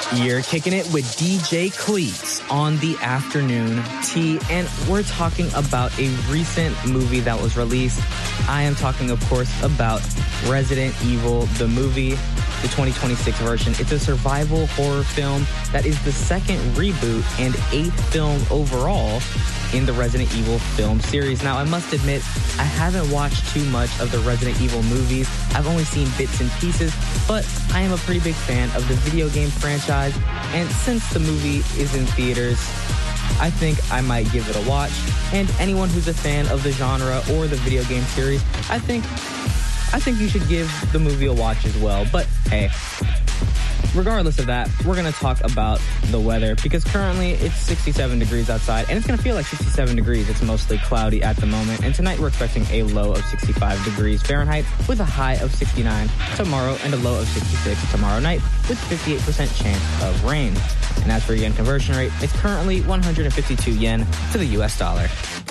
You're kicking it with DJ Cleats on the Afternoon Tea, and we're talking about a recent movie that was released. I am talking, of course, about Resident Evil, the movie, the 2026 version. It's a survival horror film that is the second reboot and 8th film overall in the Resident Evil film series. Now, I must admit, I haven't watched too much of the Resident Evil movies. I've only seen bits and pieces, but I am a pretty big fan of the video game franchise, and since the movie is in theaters, I think I might give it a watch. And anyone who's a fan of the genre or the video game series, I think you should give the movie a watch as well. But hey, regardless of that, we're going to talk about the weather, because currently it's 67 degrees outside, and it's going to feel like 67 degrees. It's mostly cloudy at the moment, and tonight we're expecting a low of 65 degrees Fahrenheit with a high of 69 tomorrow and a low of 66 tomorrow night with 58% chance of rain. And as for yen conversion rate, it's currently 152 yen to the US dollar.